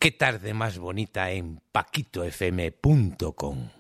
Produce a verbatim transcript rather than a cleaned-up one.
Qué tarde más bonita en paquito f m punto com.